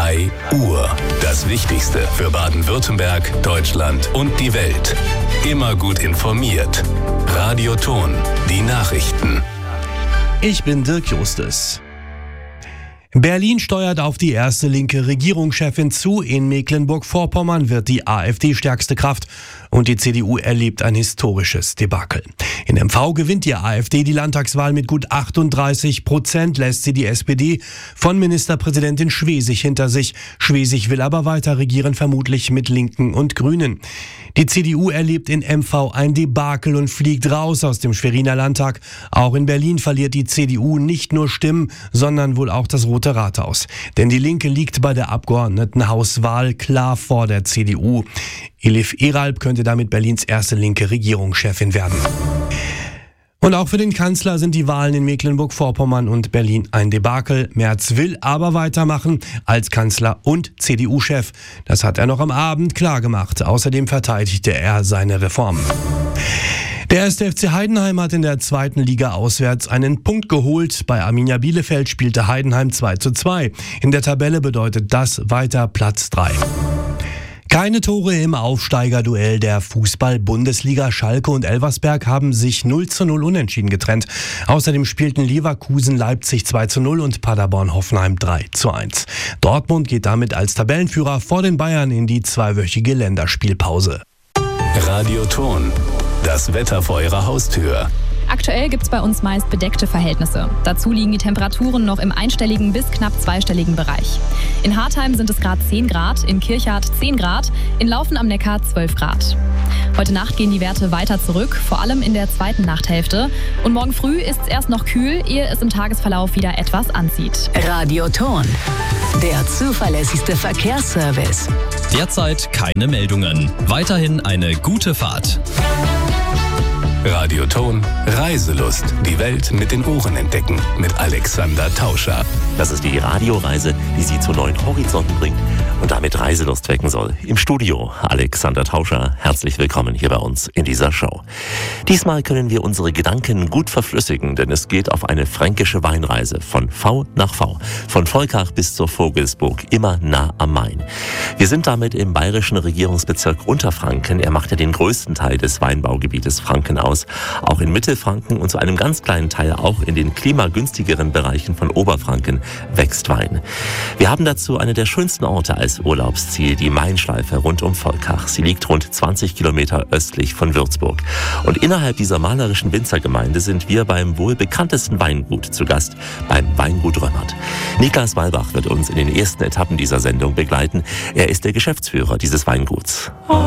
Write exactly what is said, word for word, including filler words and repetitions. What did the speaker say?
drei Uhr. Das Wichtigste für Baden-Württemberg, Deutschland und die Welt. Immer gut informiert. Radio Thon, die Nachrichten. Ich bin Dirk Justus. Berlin steuert auf die erste linke Regierungschefin zu. In Mecklenburg-Vorpommern wird die AfD stärkste Kraft und die C D U erlebt ein historisches Debakel. In M V gewinnt die AfD die Landtagswahl mit gut achtunddreißig Prozent, lässt sie die S P D von Ministerpräsidentin Schwesig hinter sich. Schwesig will aber weiter regieren, vermutlich mit Linken und Grünen. Die C D U erlebt in M V ein Debakel und fliegt raus aus dem Schweriner Landtag. Auch in Berlin verliert die C D U nicht nur Stimmen, sondern wohl auch das Rote Rathaus. Denn die Linke liegt bei der Abgeordnetenhauswahl klar vor der C D U. Elif Eralp könnte damit Berlins erste linke Regierungschefin werden. Und auch für den Kanzler sind die Wahlen in Mecklenburg-Vorpommern und Berlin ein Debakel. Merz will aber weitermachen als Kanzler und C D U-Chef. Das hat er noch am Abend klargemacht. Außerdem verteidigte er seine Reformen. Der erste F C Heidenheim hat in der zweiten Liga auswärts einen Punkt geholt. Bei Arminia Bielefeld spielte Heidenheim zwei zu zwei. In der Tabelle bedeutet das weiter Platz drei. Keine Tore im Aufsteigerduell der Fußball-Bundesliga. Schalke und Elversberg haben sich null zu null unentschieden getrennt. Außerdem spielten Leverkusen Leipzig zwei zu null und Paderborn Hoffenheim drei zu eins. Dortmund geht damit als Tabellenführer vor den Bayern in die zweiwöchige Länderspielpause. Radio Thon, das Wetter vor Ihrer Haustür. Aktuell gibt es bei uns meist bedeckte Verhältnisse. Dazu liegen die Temperaturen noch im einstelligen bis knapp zweistelligen Bereich. In Hartheim sind es gerade zehn Grad, in Kirchhardt zehn Grad, in Laufen am Neckar zwölf Grad. Heute Nacht gehen die Werte weiter zurück, vor allem in der zweiten Nachthälfte. Und morgen früh ist es erst noch kühl, ehe es im Tagesverlauf wieder etwas anzieht. Radio Thon, der zuverlässigste Verkehrsservice. Derzeit keine Meldungen. Weiterhin eine gute Fahrt. Radio Thon, Reiselust. Die Welt mit den Ohren entdecken. Mit Alexander Tauscher. Das ist die Radioreise, die Sie zu neuen Horizonten bringt und damit Reiselust wecken soll. Im Studio Alexander Tauscher. Herzlich willkommen hier bei uns in dieser Show. Diesmal können wir unsere Gedanken gut verflüssigen, denn es geht auf eine fränkische Weinreise von V nach V. Von Volkach bis zur Vogelsburg, immer nah am Main. Wir sind damit im bayerischen Regierungsbezirk Unterfranken. Er macht ja den größten Teil des Weinbaugebietes Franken aus. Auch in Mittelfranken und zu einem ganz kleinen Teil auch in den klimagünstigeren Bereichen von Oberfranken wächst Wein. Wir haben dazu eine der schönsten Orte als Urlaubsziel, die Mainschleife rund um Volkach. Sie liegt rund zwanzig Kilometer östlich von Würzburg. Und innerhalb dieser malerischen Winzergemeinde sind wir beim wohl bekanntesten Weingut zu Gast, beim Weingut Römmert. Niklas Walbach wird uns in den ersten Etappen dieser Sendung begleiten. Er ist der Geschäftsführer dieses Weinguts.